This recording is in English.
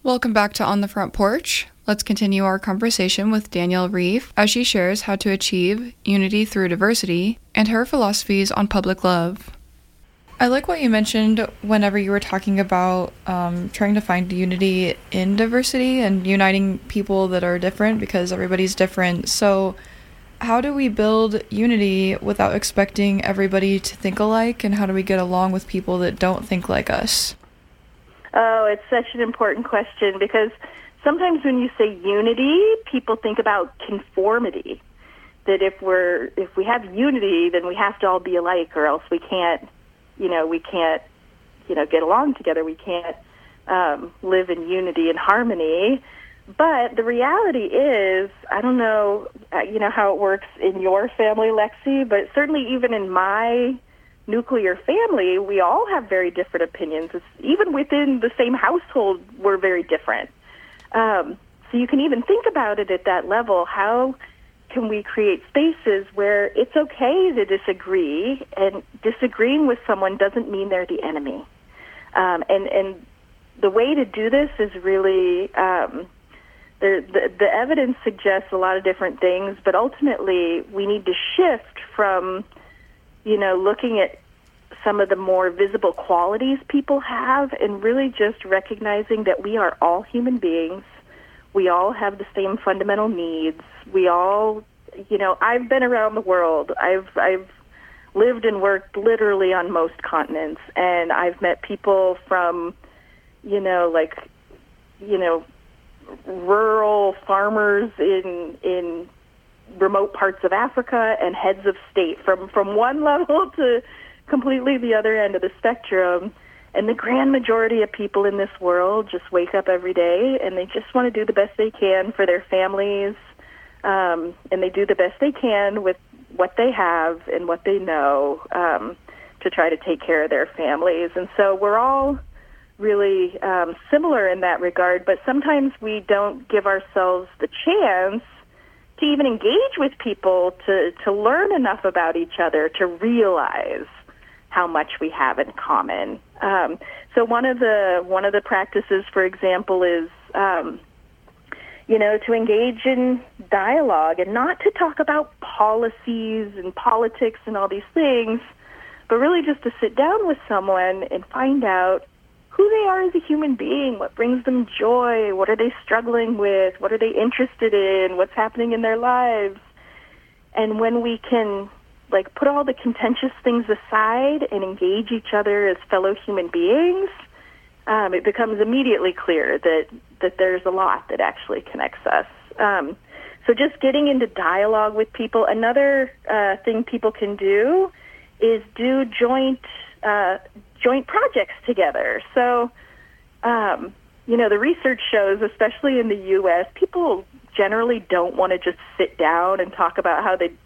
Welcome back to On the Front Porch. Let's continue our conversation with Danielle Reeve as she shares how to achieve unity through diversity and her philosophies on public love. I like what you mentioned whenever you were talking about trying to find unity in diversity and uniting people that are different because everybody's different. So how do we build unity without expecting everybody to think alike, and how do we get along with people that don't think like us? Oh, it's such an important question because sometimes when you say unity, people think about conformity. That if we have unity, then we have to all be alike, or else we can't get along together. We can't live in unity and harmony. But the reality is, I don't know, how it works in your family, Lexi, but certainly even in my nuclear family, we all have very different opinions. Even within the same household, we're very different. So you can even think about it at that level. How can we create spaces where it's okay to disagree, and disagreeing with someone doesn't mean they're the enemy? And the way to do this is really, the evidence suggests a lot of different things, but ultimately we need to shift from looking at some of the more visible qualities people have and really just recognizing that we are all human beings. We all have the same fundamental needs. We all, I've been around the world. I've lived and worked literally on most continents, and I've met people from, rural farmers in remote parts of Africa and heads of state from one level to completely the other end of the spectrum. And the grand majority of people in this world just wake up every day and they just want to do the best they can for their families, and they do the best they can with what they have and what they know to try to take care of their families. And so we're all really similar in that regard, but sometimes we don't give ourselves the chance to even engage with people to learn enough about each other to realize how much we have in common. So one of the practices, for example, is to engage in dialogue and not to talk about policies and politics and all these things, but really just to sit down with someone and find out who they are as a human being, what brings them joy, what are they struggling with, what are they interested in, what's happening in their lives. And when we can put all the contentious things aside and engage each other as fellow human beings, it becomes immediately clear that there's a lot that actually connects us. So just getting into dialogue with people. Another thing people can do is do joint projects together. So, the research shows, especially in the U.S., people generally don't want to just sit down and talk about how they